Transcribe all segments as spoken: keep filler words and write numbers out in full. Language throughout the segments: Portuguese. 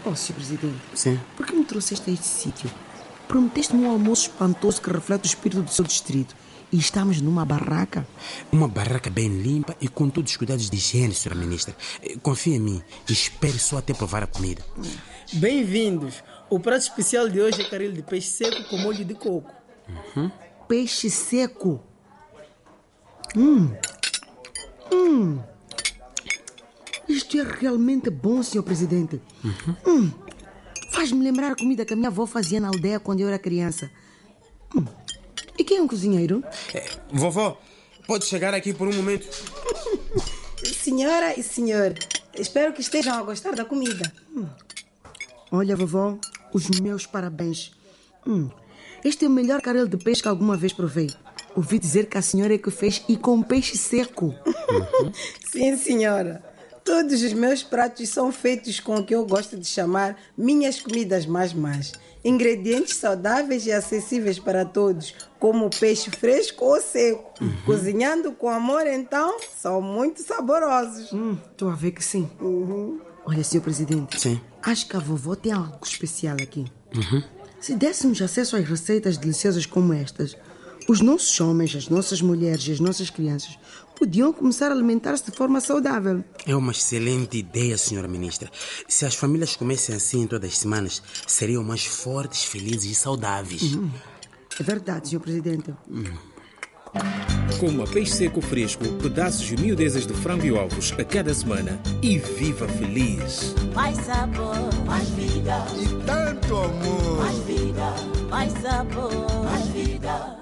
Oh, senhor Presidente. Sim. Por que me trouxeste a este sítio? Prometeste-me um almoço espantoso que reflete o espírito do seu distrito. E estamos numa barraca. Uma barraca bem limpa e com todos os cuidados de higiene, senhora Ministra. Confia em mim e espere só até provar a comida. Bem-vindos. O prato especial de hoje é caril de peixe seco com molho de coco. Uhum. Peixe seco? Hum. Hum. Isto é realmente bom, senhor Presidente. Uhum. Hum. Faz-me lembrar a comida que a minha avó fazia na aldeia quando eu era criança. Hum. E quem é um cozinheiro? É, vovó, pode chegar aqui por um momento? Senhora e senhor, espero que estejam a gostar da comida. Hum. Olha, vovó, os meus parabéns. Hum. Este é o melhor caril de peixe que alguma vez provei. Ouvi dizer que a senhora é que fez e com peixe seco. Uhum. Sim, senhora. Todos os meus pratos são feitos com o que eu gosto de chamar minhas comidas mais mais. Ingredientes saudáveis e acessíveis para todos, como peixe fresco ou seco. Uhum. Cozinhando com amor, então, são muito saborosos. Estou hum, a ver que sim. Uhum. Olha, senhor Presidente. Sim. Acho que a vovó tem algo especial aqui. Uhum. Se dessemos acesso às receitas deliciosas como estas, os nossos homens, as nossas mulheres e as nossas crianças podiam começar a alimentar-se de forma saudável. É uma excelente ideia, senhora Ministra. Se as famílias comessem assim todas as semanas, seriam mais fortes, felizes e saudáveis. Uhum. É verdade, senhor Presidente. Uhum. Coma peixe seco fresco, pedaços e miudezas de frango e ovos a cada semana e viva feliz. Mais sabor, mais vida. E tanto amor. Mais vida, mais sabor, mais vida.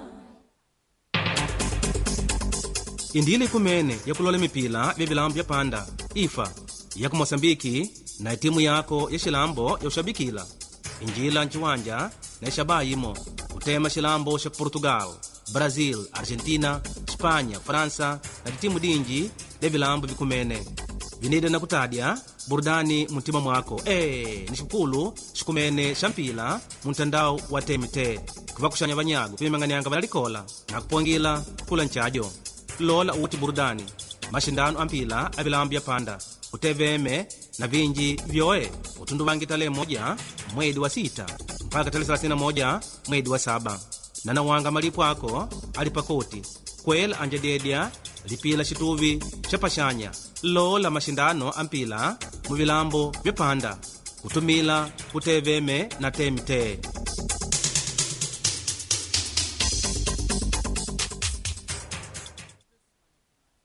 Indile kumene yakulole mipila byebilambo panda ifa ya kuMosambiki na timu yako ya xilambo ya ushabikila injila nchiwanja na ishabayimo utema xilambo xa Portugal, Brazil, Argentina, Espanha, França na timu dinji byebilambo bikumene vinide na kutadya burudani muntima mwako. Eh, ni xikulu xikumene xa mpila muntandao wa temite kuva kuxanya vanyago pimanganyanga vanalikola na kupongila kula nchajo lola uti burudani mashindano ampila avilambo ya panda uteveme na vinji vyoe utundu vangi tale moja mwedi wa sita mpaka tale thelathini na moja mwedi wa saba na nawanga malipo ako alipakoti kwela anjadedya lipila xituvi xa paxanya lola mashindano ampila muvilambo vya panda kutumila uteveme na temite